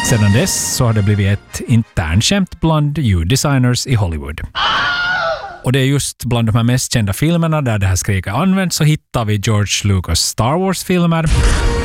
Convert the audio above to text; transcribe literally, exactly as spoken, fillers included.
Sedan dess så har det blivit ett internskämt bland ljuddesigners i Hollywood. Och det är just bland de här mest kända filmerna där det här skriket används så hittar vi George Lucas Star Wars-filmer.